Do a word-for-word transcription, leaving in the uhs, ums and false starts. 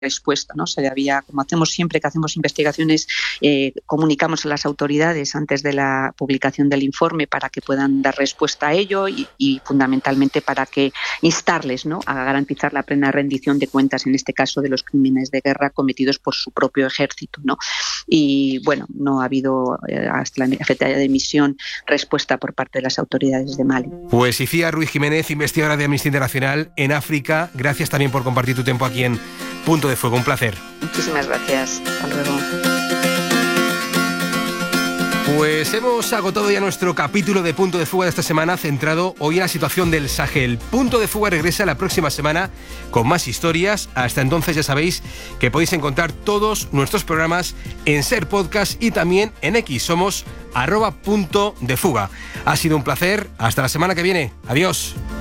respuesta, ¿no? Se le había, como hacemos siempre que hacemos investigaciones, eh, comunicamos a las autoridades antes de la publicación del informe para que puedan dar respuesta a ello y, y fundamentalmente para que instarles, ¿no?, a garantizar la plena rendición de cuentas, en este caso de los crímenes de guerra cometidos por su propio ejército, ¿no? Y bueno, no ha habido eh, hasta la fecha de emisión respuesta por parte de las autoridades de Mali. Pues Icía Ruiz Jiménez, investigadora de Amnistía Internacional en África, gracias también por compartir tu tiempo aquí en Punto de Fuego. Un placer. Muchísimas gracias. Hasta luego. Pues hemos agotado ya nuestro capítulo de Punto de Fuga de esta semana, centrado hoy en la situación del Sahel. Punto de Fuga regresa la próxima semana con más historias. Hasta entonces ya sabéis que podéis encontrar todos nuestros programas en Ser Podcast y también en X. Somos arroba Punto de Fuga. Ha sido un placer. Hasta la semana que viene. Adiós.